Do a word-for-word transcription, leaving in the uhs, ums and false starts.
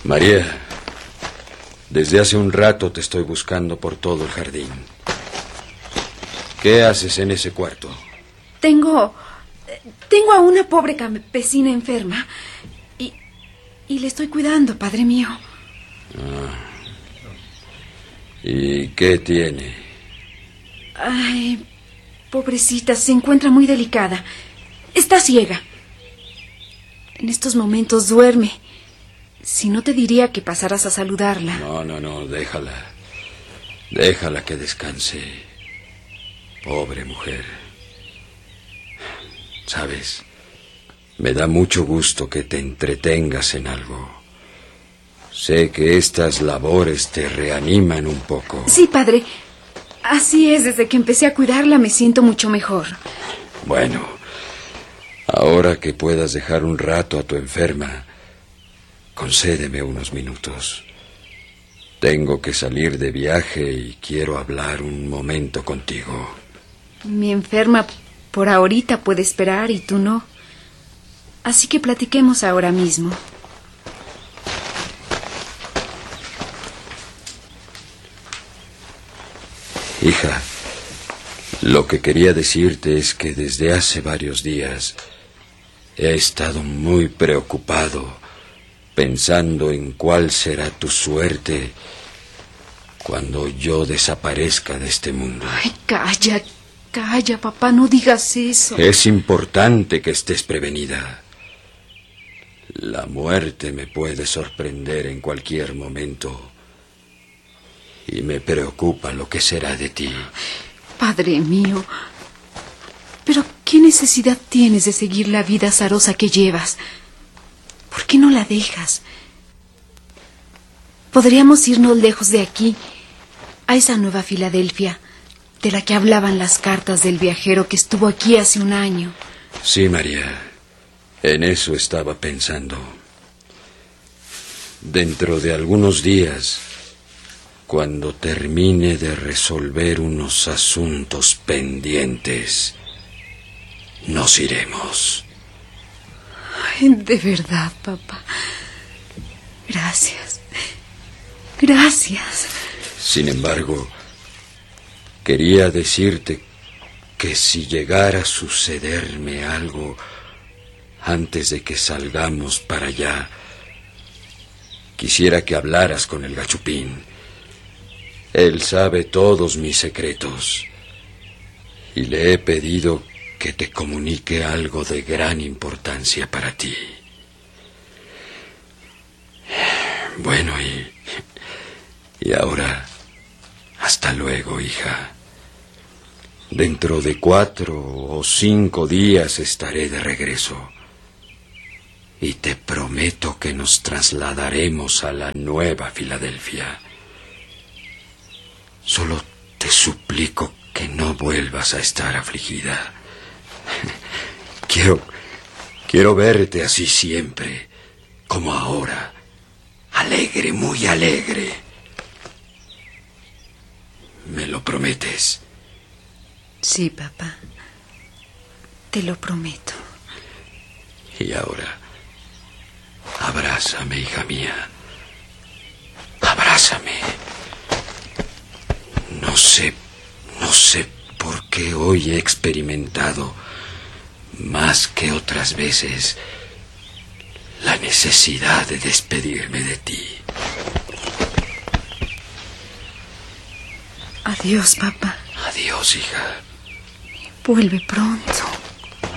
María, desde hace un rato te estoy buscando por todo el jardín. ¿Qué haces en ese cuarto? Tengo... Tengo a una pobre campesina enferma y, y le estoy cuidando, padre mío. Ah. ¿Y qué tiene? Ay, pobrecita, se encuentra muy delicada. Está ciega. En estos momentos duerme. Si no, te diría que pasaras a saludarla. No, no, no, déjala. Déjala que descanse. Pobre mujer. ¿Sabes? Me da mucho gusto que te entretengas en algo. Sé que estas labores te reaniman un poco. Sí, padre. Así es, desde que empecé a cuidarla me siento mucho mejor. Bueno, ahora que puedas dejar un rato a tu enferma, concédeme unos minutos. Tengo que salir de viaje y quiero hablar un momento contigo. Mi enferma por ahorita puede esperar y tú no. Así que platiquemos ahora mismo. Hija, lo que quería decirte es que desde hace varios días he estado muy preocupado, pensando en cuál será tu suerte cuando yo desaparezca de este mundo. Ay, calla, calla, papá, no digas eso. Es importante que estés prevenida. La muerte me puede sorprender en cualquier momento. Y me preocupa lo que será de ti. Padre mío, ¿pero qué necesidad tienes de seguir la vida azarosa que llevas? ¿Por qué no la dejas? Podríamos irnos lejos de aquí, a esa nueva Filadelfia, de la que hablaban las cartas del viajero que estuvo aquí hace un año. Sí, María, en eso estaba pensando. Dentro de algunos días, cuando termine de resolver unos asuntos pendientes, nos iremos. Ay, de verdad, papá. Gracias. Gracias. Sin embargo, quería decirte que si llegara a sucederme algo antes de que salgamos para allá, quisiera que hablaras con el gachupín. Él sabe todos mis secretos y le he pedido que te comunique algo de gran importancia para ti. Bueno, y, y ahora, hasta luego, hija. Dentro de cuatro o cinco días estaré de regreso. Y te prometo que nos trasladaremos a la nueva Filadelfia. Solo te suplico que no vuelvas a estar afligida. Quiero, quiero verte así siempre, como ahora, alegre, muy alegre. ¿Me lo prometes? Sí, papá. Te lo prometo. Y ahora, abrázame, hija mía. Abrázame. No sé, no sé por qué hoy he experimentado, más que otras veces, la necesidad de despedirme de ti. Adiós, papá. Adiós, hija. Vuelve pronto.